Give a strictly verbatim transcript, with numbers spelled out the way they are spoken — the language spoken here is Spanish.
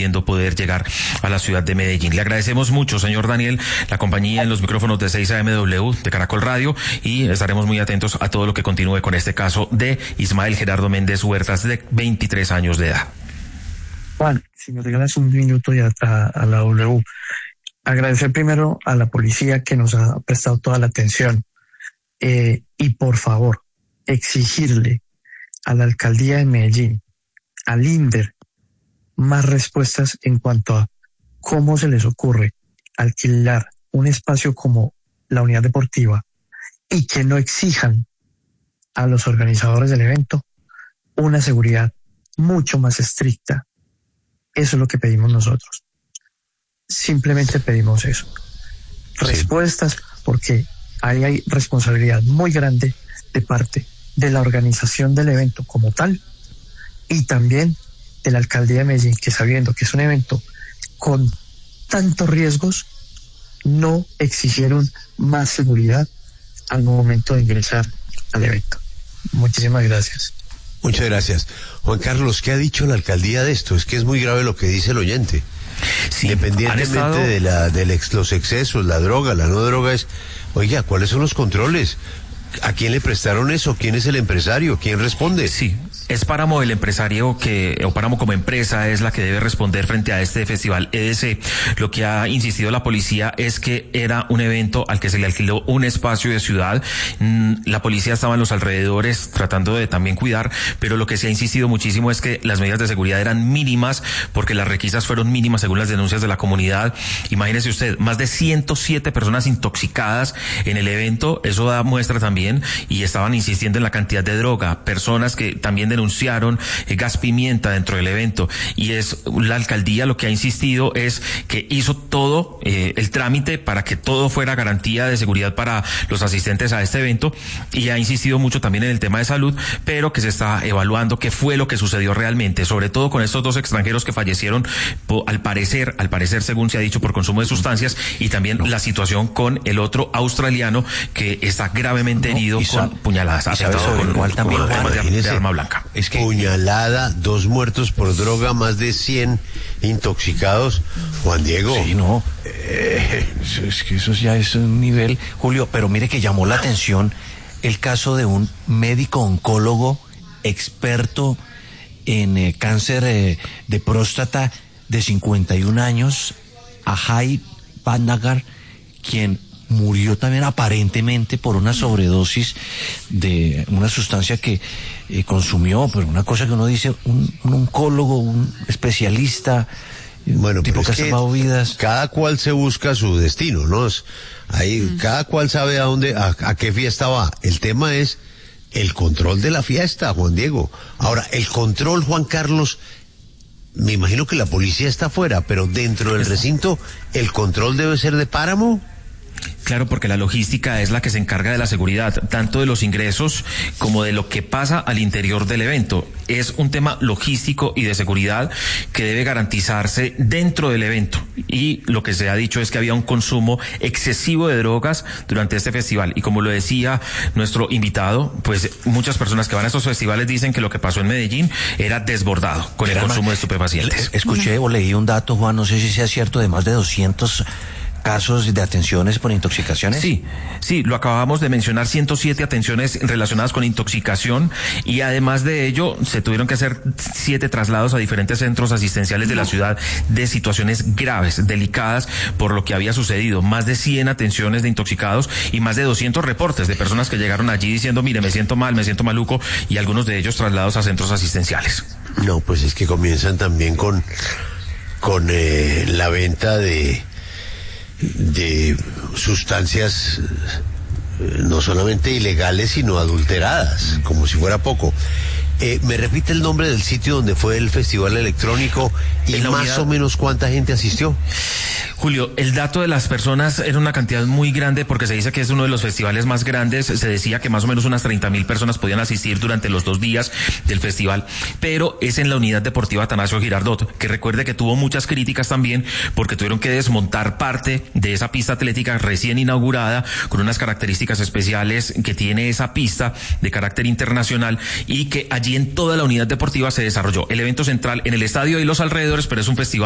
pudiendo poder llegar a la ciudad de Medellín. Le agradecemos mucho, señor Daniel, la compañía en los micrófonos de seis A M W de Caracol Radio, y estaremos muy atentos a todo lo que continúe con este caso de Ismael Gerardo Méndez Huertas, de veintitrés años de edad. Juan, si me regalas un minuto y a, a, a la W, agradecer primero a la policía que nos ha prestado toda la atención, eh, y por favor, exigirle a la alcaldía de Medellín, al INDER, más respuestas en cuanto a cómo se les ocurre alquilar un espacio como la unidad deportiva y que no exijan a los organizadores del evento una seguridad mucho más estricta. Eso es lo que pedimos nosotros. Simplemente pedimos eso. Respuestas, porque ahí hay responsabilidad muy grande de parte de la organización del evento como tal y también de la alcaldía de Medellín, que sabiendo que es un evento con tantos riesgos, no exigieron más seguridad al momento de ingresar al evento. Muchísimas gracias. Muchas gracias. Juan Carlos, ¿qué ha dicho la alcaldía de esto? Es que es muy grave lo que dice el oyente. Sí, independientemente estado... de, la, de ex, los excesos, la droga, la no droga, es, oiga, ¿cuáles son los controles? ¿A quién le prestaron eso? ¿Quién es el empresario? ¿Quién responde? Sí, es Páramo el empresario que, o Páramo como empresa es la que debe responder frente a este festival E D C. Lo que ha insistido la policía es que era un evento al que se le alquiló un espacio de ciudad. La policía estaba en los alrededores tratando de también cuidar, pero lo que se ha insistido muchísimo es que las medidas de seguridad eran mínimas porque las requisas fueron mínimas según las denuncias de la comunidad. Imagínese usted, más de ciento siete personas intoxicadas en el evento, eso da muestra también, y estaban insistiendo en la cantidad de droga, personas que también denunciaron eh, gas pimienta dentro del evento, y es la alcaldía lo que ha insistido es que hizo todo eh, el trámite para que todo fuera garantía de seguridad para los asistentes a este evento, y ha insistido mucho también en el tema de salud, pero que se está evaluando qué fue lo que sucedió realmente, sobre todo con estos dos extranjeros que fallecieron po, al parecer, al parecer según se ha dicho por consumo de sustancias, y también no. la situación con el otro australiano que está gravemente no, herido con puñaladas, afectado con, con, también con armas de, de arma blanca. Es que puñalada, dos muertos por droga, más de cien intoxicados. Juan Diego. Sí, no. Eh, es que eso ya es un nivel, Julio, pero mire que llamó la atención el caso de un médico oncólogo experto en eh, cáncer eh, de próstata de cincuenta y un años, Ajay Bhatnagar, quien murió también aparentemente por una sobredosis de una sustancia que eh, consumió, pero una cosa que uno dice, un, un oncólogo, un especialista, bueno, un tipo que ha salvado vidas. Cada cual se busca su destino, ¿no? Ahí, mm. cada cual sabe a dónde, a, a qué fiesta va. El tema es el control de la fiesta, Juan Diego. Ahora, el control, Juan Carlos, me imagino que la policía está afuera, pero dentro del recinto, ¿el control debe ser de Páramo? Claro, porque la logística es la que se encarga de la seguridad, tanto de los ingresos como de lo que pasa al interior del evento. Es un tema logístico y de seguridad que debe garantizarse dentro del evento. Y lo que se ha dicho es que había un consumo excesivo de drogas durante este festival. Y como lo decía nuestro invitado, pues muchas personas que van a estos festivales dicen que lo que pasó en Medellín era desbordado con el consumo de estupefacientes. Escuché o leí un dato, Juan, no sé si sea cierto, de más de doscientos casos de atenciones por intoxicaciones. Sí, sí, lo acabamos de mencionar, ciento siete atenciones relacionadas con intoxicación, y además de ello se tuvieron que hacer siete traslados a diferentes centros asistenciales de la ciudad de situaciones graves, delicadas por lo que había sucedido, más de cien atenciones de intoxicados y más de doscientos reportes de personas que llegaron allí diciendo, mire, me siento mal, me siento maluco, y algunos de ellos trasladados a centros asistenciales. No, pues es que comienzan también con, con eh, la venta de de sustancias no solamente ilegales sino adulteradas, como si fuera poco. Eh, ¿Me repite el nombre del sitio donde fue el festival electrónico y más unidad... o menos cuánta gente asistió? Julio, el dato de las personas era una cantidad muy grande porque se dice que es uno de los festivales más grandes. Se decía que más o menos unas treinta mil personas podían asistir durante los dos días del festival, pero es en la unidad deportiva Atanasio Girardot, que recuerde que tuvo muchas críticas también porque tuvieron que desmontar parte de esa pista atlética recién inaugurada con unas características especiales que tiene esa pista de carácter internacional, y que allí en toda la unidad deportiva se desarrolló el evento central en el estadio y los alrededores, pero es un festival